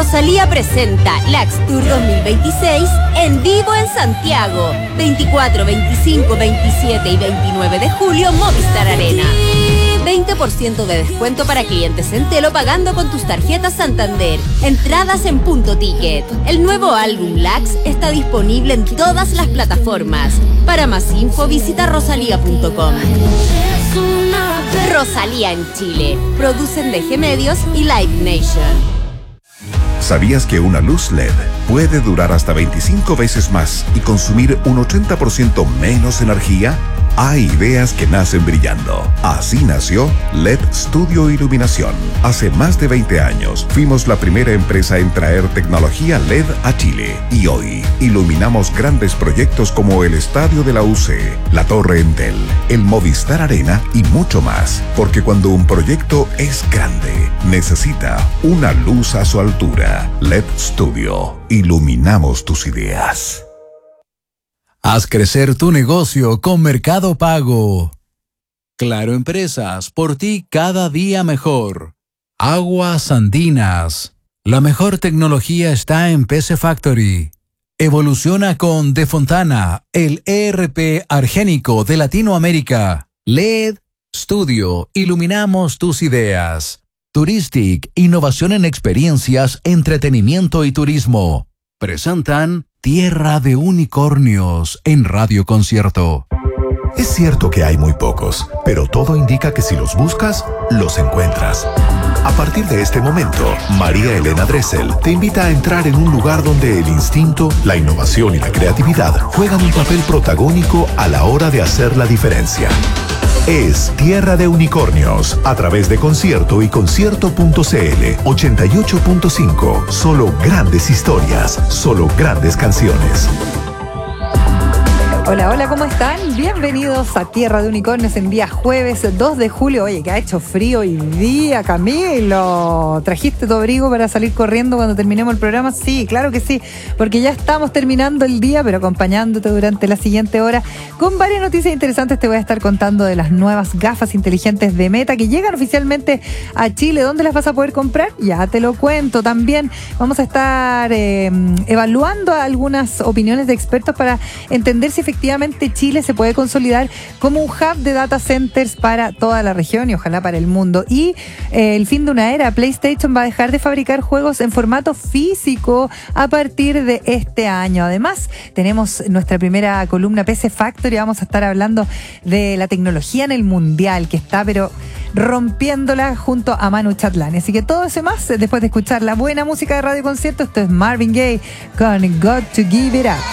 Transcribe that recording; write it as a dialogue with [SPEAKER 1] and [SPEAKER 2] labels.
[SPEAKER 1] Rosalía presenta Lax Tour 2026 en vivo en Santiago. 24, 25, 27 y 29 de julio, Movistar Arena. 20% de descuento para clientes en Telo pagando con tus tarjetas Santander. Entradas en Punto Ticket. El nuevo álbum Lax está disponible en todas las plataformas. Para más info visita rosalía.com. Rosalía en Chile. Producen DG Medios y Live Nation.
[SPEAKER 2] ¿Sabías que una luz LED puede durar hasta 25 veces más y consumir un 80% menos energía? Hay ideas que nacen brillando. Así nació LED Studio Iluminación. Hace más de 20 años fuimos la primera empresa en traer tecnología LED a Chile. Y hoy iluminamos grandes proyectos como el Estadio de la UC, la Torre Entel, el Movistar Arena y mucho más. Porque cuando un proyecto es grande, necesita una luz a su altura. LED Studio. Iluminamos tus ideas.
[SPEAKER 3] Haz crecer tu negocio con Mercado Pago. Claro Empresas, por ti cada día mejor. Aguas Andinas. La mejor tecnología está en PC Factory. Evoluciona con De Fontana, el ERP argénico de Latinoamérica. LED Studio, iluminamos tus ideas. Touristic, innovación en experiencias, entretenimiento y turismo. Presentan Tierra de Unicornios en Radio Concierto.
[SPEAKER 4] Es cierto que hay muy pocos, pero todo indica que si los buscas, los encuentras. A partir de este momento, María Elena Dressel te invita a entrar en un lugar donde el instinto, la innovación y la creatividad juegan un papel protagónico a la hora de hacer la diferencia. Es Tierra de Unicornios, a través de Concierto y Concierto.cl 88.5. Solo grandes historias, solo grandes canciones.
[SPEAKER 5] Hola, hola, ¿cómo están? Bienvenidos a Tierra de Unicornios en día jueves 2 de julio. Oye, que ha hecho frío hoy día, Camilo. ¿Trajiste tu abrigo para salir corriendo cuando terminemos el programa? Sí, claro que sí, porque ya estamos terminando el día, pero acompañándote durante la siguiente hora con varias noticias interesantes. Te voy a estar contando de las nuevas gafas inteligentes de Meta que llegan oficialmente a Chile. ¿Dónde las vas a poder comprar? Ya te lo cuento. También vamos a estar evaluando algunas opiniones de expertos para entender si efectivamente Chile se puede consolidar como un hub de data centers para toda la región y ojalá para el mundo. Y el fin de una era, PlayStation va a dejar de fabricar juegos en formato físico a partir de este año. Además, tenemos nuestra primera columna PC Factory. Vamos a estar hablando de la tecnología en el mundial, que está pero rompiéndola junto a Manu Chatlani. Así que todo eso más después de escuchar la buena música de Radio Concierto. Esto es Marvin Gaye con Got to Give It Up.